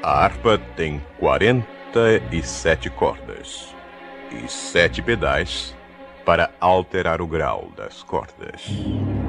A harpa tem 47 cordas e 7 pedais para alterar o grau das cordas.